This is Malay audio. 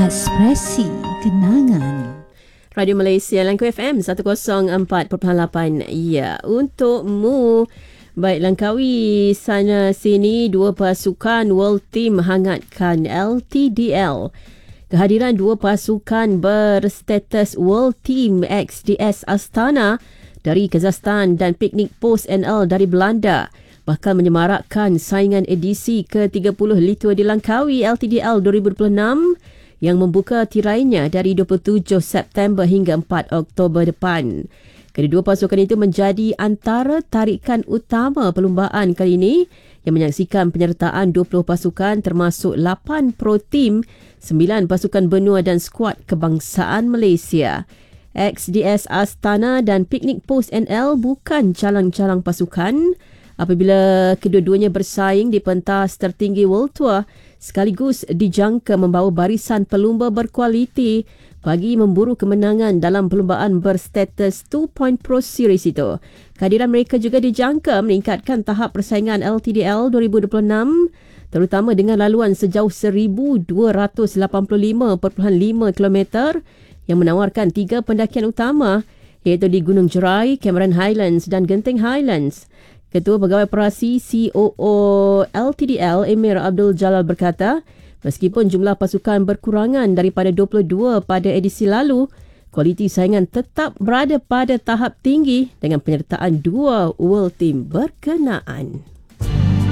Ekspresi Kenangan. Radio Malaysia Langkawi FM 104.8. Ya, untukmu. Baik, Langkawi sana sini dua pasukan World Team hangatkan LTDL. Kehadiran dua pasukan berstatus World Team XDS Astana dari Kazakhstan dan Picnic Post NL dari Belanda bakal menyemarakkan saingan edisi ke-30 Litua di Langkawi LTDL 2026 yang membuka tirainya dari 27 September hingga 4 Oktober depan. Kedua pasukan itu menjadi antara tarikan utama perlumbaan kali ini yang menyaksikan penyertaan 20 pasukan termasuk 8 pro team, 9 pasukan benua dan skuad kebangsaan Malaysia. XDS Astana dan Picnic Post NL bukan calang-calang pasukan apabila kedua-duanya bersaing di pentas tertinggi World Tour sekaligus dijangka membawa barisan pelumba berkualiti bagi memburu kemenangan dalam perlumbaan berstatus 2 Pro Series itu. Kehadiran mereka juga dijangka meningkatkan tahap persaingan LTDL 2026 terutama dengan laluan sejauh 1,285.5 km yang menawarkan 3 pendakian utama iaitu di Gunung Jerai, Cameron Highlands dan Genting Highlands. Ketua Pegawai Operasi COO LTDL Emir Abdul Jalal berkata, meskipun jumlah pasukan berkurangan daripada 22 pada edisi lalu, kualiti saingan tetap berada pada tahap tinggi dengan penyertaan 2 World Team berkenaan.